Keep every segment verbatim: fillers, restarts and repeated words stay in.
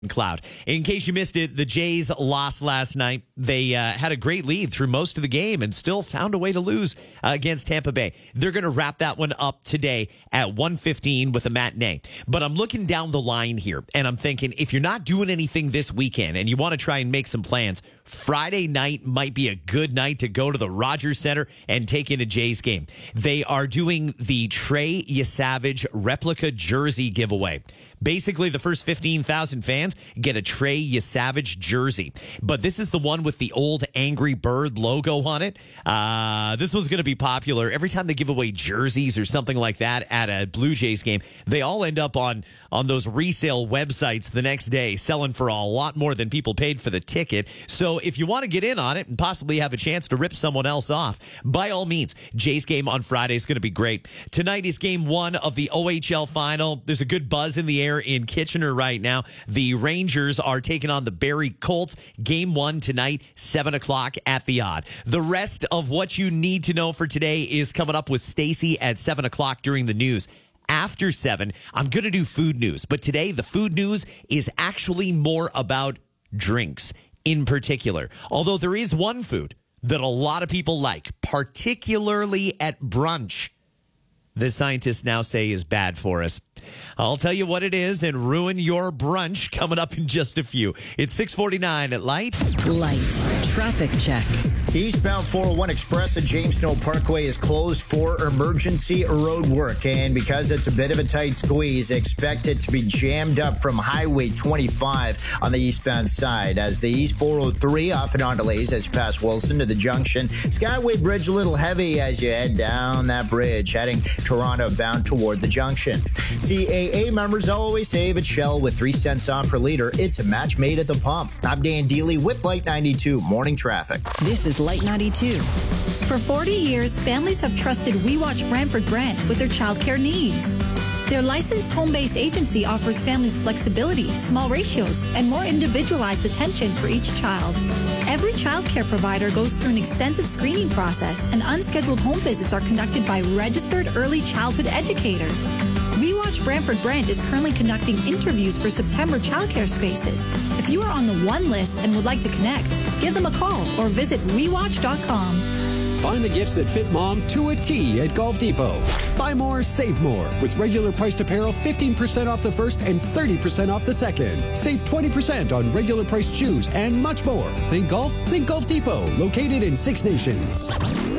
Cloud. In case you missed it, the Jays lost last night. They uh, had a great lead through most of the game and still found a way to lose uh, against Tampa Bay. They're going to wrap that one up today at one fifteen with a matinee. But I'm looking down the line here, and I'm thinking, if you're not doing anything this weekend and you want to try and make some plans, Friday night might be a good night to go to the Rogers Center and take in a Jays game. They are doing the Trey Yesavage replica jersey giveaway. Basically, the first fifteen thousand fans get a Trey Yesavage jersey. But this is the one with the old Angry Bird logo on it. Uh, this one's going to be popular. Every time they give away jerseys or something like that at a Blue Jays game, they all end up on, on those resale websites the next day, selling for a lot more than people paid for the ticket. So if you want to get in on it and possibly have a chance to rip someone else off, by all means, Jays game on Friday is going to be great. Tonight is game one of the O H L final. There's a good buzz in the air in Kitchener right now. The Rangers are taking on the Barrie Colts. Game one tonight, seven o'clock at the Odd. The rest of what you need to know for today is coming up with Stacy at seven o'clock during the news. After seven, I'm going to do food news. But today, the food news is actually more about drinks in particular. Although there is one food that a lot of people like, particularly at brunch, the scientists now say is bad for us. I'll tell you what it is and ruin your brunch coming up in just a few. It's six forty-nine at Light. Light. Traffic check. Eastbound four oh one Express at James Snow Parkway is closed for emergency road work. And because it's a bit of a tight squeeze, expect it to be jammed up from Highway twenty-five on the eastbound side. As the East four oh three off and on delays as you pass Wilson to the junction. Skyway Bridge a little heavy as you head down that bridge, heading Toronto bound toward the junction. C A A members always save at Shell with three cents off per liter. It's a match made at the pump. I'm Dan Dealey with Light ninety-two Morning Traffic. This is Light ninety-two. For forty years, families have trusted We Watch Brantford Brant with their childcare needs. Their licensed home-based agency offers families flexibility, small ratios, and more individualized attention for each child. Every childcare provider goes through an extensive screening process, and unscheduled home visits are conducted by registered early childhood educators. We Watch Brantford Brant is currently conducting interviews for September childcare spaces. If you are on the one list and would like to connect, give them a call or visit we watch dot com. Find the gifts that fit mom to a T at Golf Depot. Buy more, save more. With regular priced apparel, fifteen percent off the first and thirty percent off the second. Save twenty percent on regular priced shoes and much more. Think golf? Think Golf Depot. Located in Six Nations.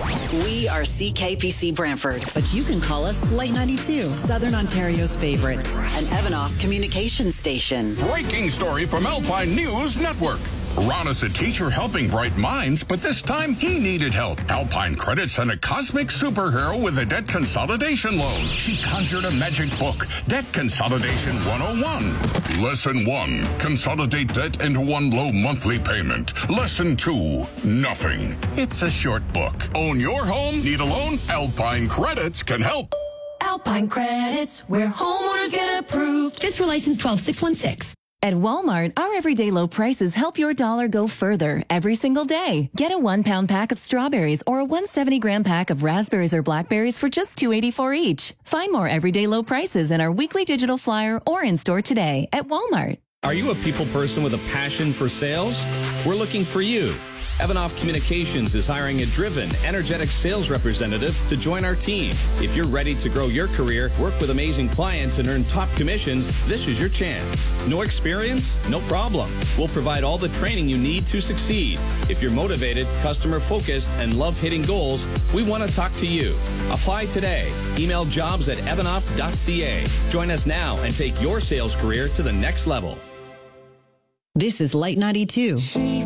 We are C K P C Brantford, but you can call us Light ninety-two, Southern Ontario's favorite, an Evanoff communications station. Breaking story from Alpine News Network. Ron is a teacher helping bright minds, but this time he needed help. Alpine Credit sent a cosmic superhero with a debt consolidation loan. She conjured a magic book, Debt Consolidation one oh one. Lesson one, consolidate debt into one low monthly payment. Lesson two, nothing. It's a short book. Own your home? Need a loan? Alpine Credits can help. Alpine Credits, where homeowners get approved. Just for license twelve six one six. At Walmart, our everyday low prices help your dollar go further every single day. Get a one pound pack of strawberries or a one hundred seventy gram pack of raspberries or blackberries for just two eighty-four each. Find more everyday low prices in our weekly digital flyer or in store today at Walmart. Are you a people person with a passion for sales? We're looking for you. Evanoff Communications is hiring a driven, energetic sales representative to join our team. If you're ready to grow your career, work with amazing clients, and earn top commissions, this is your chance. No experience? No problem. We'll provide all the training you need to succeed. If you're motivated, customer-focused, and love hitting goals, we want to talk to you. Apply today. Email jobs at evanoff dot c a. Join us now and take your sales career to the next level. This is Light ninety-two.